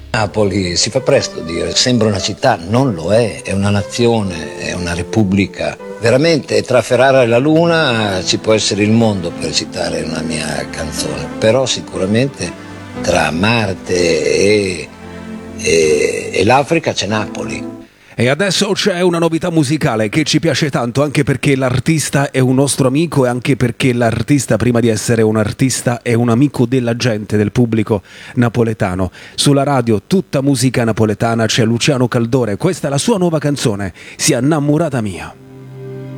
Napoli si fa presto a dire, sembra una città, non lo è una nazione, è una repubblica. Veramente tra Ferrara e la Luna ci può essere il mondo, per citare una mia canzone, però sicuramente tra Marte e l'Africa c'è Napoli. E adesso c'è una novità musicale che ci piace tanto, anche perché l'artista è un nostro amico e anche perché l'artista, prima di essere un artista, è un amico della gente, del pubblico napoletano. Sulla radio tutta musica napoletana, c'è Luciano Caldore, questa è la sua nuova canzone, Si è innamorata mia.